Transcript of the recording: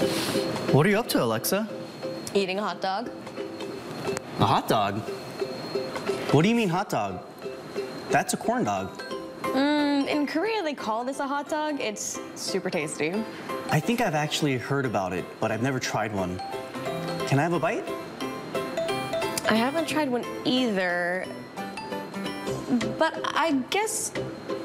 What are you up to, Alexa? Eating a hot dog. A hot dog? What do you mean hot dog? That's a corn dog. In Korea, they call this a hot dog. It's super tasty. I think I've actually heard about it, but I've never tried one. Can I have a bite? I haven't tried one either, but I guess